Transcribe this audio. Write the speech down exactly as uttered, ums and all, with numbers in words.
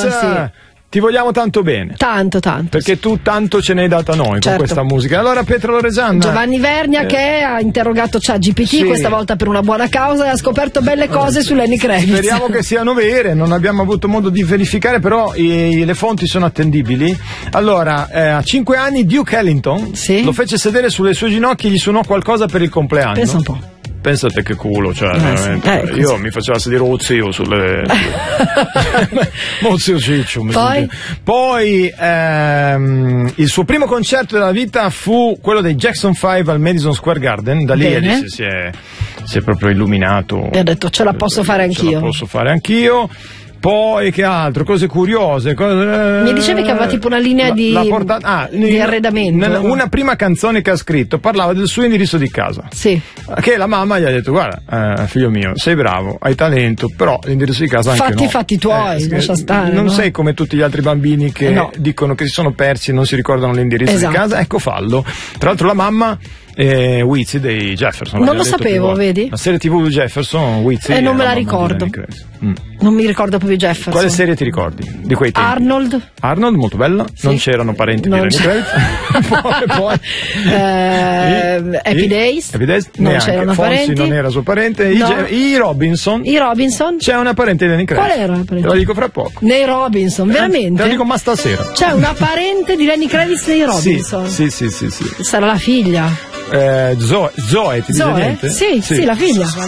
sì. Ti vogliamo tanto bene. Tanto, tanto. Perché sì. tu tanto ce ne hai data noi, certo, con questa musica. Allora Pietro Loresanna. Giovanni Vernia eh. che ha interrogato ChatGPT, sì, questa volta per una buona causa, e ha scoperto belle cose su Lenny Kravitz. Speriamo che siano vere, non abbiamo avuto modo di verificare, però i, le fonti sono attendibili. Allora, eh, a cinque anni Duke Ellington sì. lo fece sedere sulle sue ginocchia e gli suonò qualcosa per il compleanno. Pensa un po'. Pensate che culo, cioè, eh, veramente. Eh, io mi faceva sedere lo zio sulle. Mo zio Ciccio. Poi, Poi ehm, il suo primo concerto della vita fu quello dei Jackson cinque al Madison Square Garden. Da lì Alice si è, si è proprio illuminato. E ha detto: ce la posso fare anch'io. Ce la posso fare anch'io. Poi che altro? Cose curiose. Cose... Mi dicevi che aveva tipo una linea la, di, la porta... ah, di arredamento. Nella, una prima canzone che ha scritto parlava del suo indirizzo di casa. Sì. Che la mamma gli ha detto: guarda, eh, figlio mio, sei bravo, hai talento, però l'indirizzo di casa anche fatti no. i fatti tuoi, eh, lascia stare. Non no? sei come tutti gli altri bambini che no. dicono che si sono persi e non si ricordano l'indirizzo esatto. di casa. Ecco, fallo. Tra l'altro la mamma eh, Wizzy dei Jefferson. Non lo sapevo, vedi? La serie tivù di Jefferson, Wizzy. Eh, non me la ricordo. Mm. Non mi ricordo proprio Jefferson. Quale serie ti ricordi di quei tempi? Arnold. Arnold, molto bella. Sì. Non c'erano parenti non di Lenny Kravitz. poi, poi. Eh, I, Happy Days. Happy Days. Non neanche. c'erano Fonsi parenti. non era suo parente. No. I, I Robinson. I Robinson. C'è una parente di Lenny Kravitz. Qual era la parente? Te la dico fra poco. Nei Robinson, veramente? Te la dico ma stasera. C'è una parente di Lenny Kravitz nei Robinson. Sì, sì, sì, sì, sì. Sarà la figlia. Eh, Zoe, Zoe, ti Zoe? dice niente? Sì, sì, sì, la figlia.